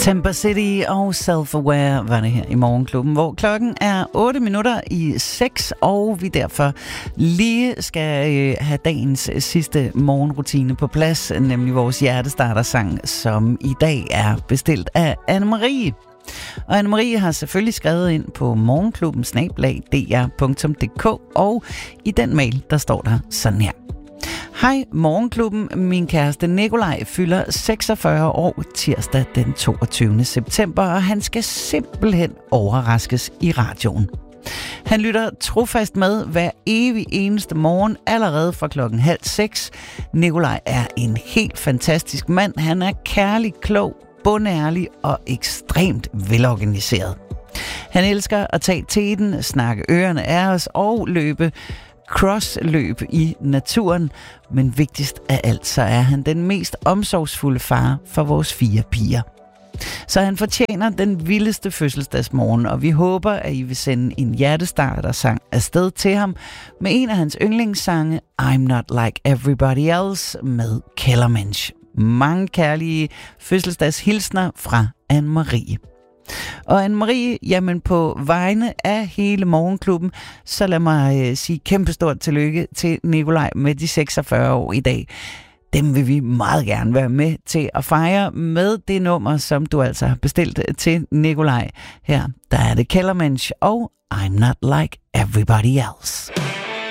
Temper City og Self-Aware var det her i Morgenklubben, hvor klokken er 8:08, og vi derfor lige skal have dagens sidste morgenrutine på plads, nemlig vores hjertestartersang, som i dag er bestilt af Anne-Marie. Og Anne-Marie har selvfølgelig skrevet ind på morgenklubben@dr.dk, og i den mail, der står der sådan her. Hej Morgenklubben, min kæreste Nikolaj fylder 46 år tirsdag den 22. september, og han skal simpelthen overraskes i radioen. Han lytter trofast med hver evig eneste morgen, allerede fra 5:30. Nikolaj er en helt fantastisk mand. Han er kærlig, klog, bundærlig og ekstremt velorganiseret. Han elsker at tage teten, snakke ørerne af os og løbe crossløb i naturen, men vigtigst af alt, så er han den mest omsorgsfulde far for vores 4 piger. Så han fortjener den vildeste fødselsdagsmorgen, og vi håber, at I vil sende en hjertestartersang afsted til ham med en af hans yndlingssange, I'm Not Like Everybody Else med Kellermensch. Mange kærlige fødselsdagshilsner fra Anne-Marie. Og Anne-Marie, jamen på vegne af hele Morgenklubben, så lad mig sige kæmpestort tillykke til Nikolaj med de 46 år i dag. Dem vil vi meget gerne være med til at fejre med det nummer, som du altså har bestilt til Nikolaj. Her, der er det Kellermensch og I'm Not Like Everybody Else.